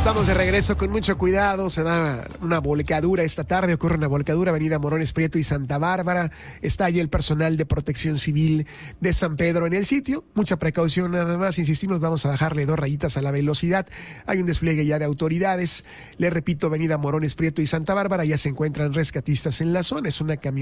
Estamos de regreso con mucho cuidado. Se da una volcadura esta tarde, ocurre una volcadura, avenida Morones Prieto y Santa Bárbara. Está allí el personal de Protección Civil de San Pedro en el sitio. Mucha precaución nada más, insistimos, vamos a bajarle 2 rayitas a la velocidad. Hay un despliegue ya de autoridades. Le repito, avenida Morones Prieto y Santa Bárbara, ya se encuentran rescatistas en la zona. Es una camioneta